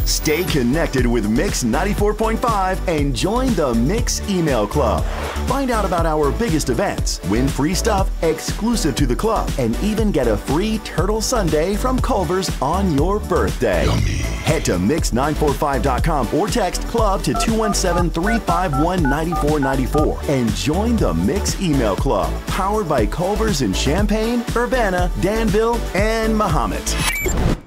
Stay connected with Mix 94.5 and join the Mix email club. Find out about our biggest events, win free stuff exclusive to the club, and even get a free turtle sundae from Culver's on your birthday. Yummy. Head to mix945.com or text club to 217-351-9494 and join the Mix email club, powered by Culver's in Champaign, Urbana, Danville, and Mahomet.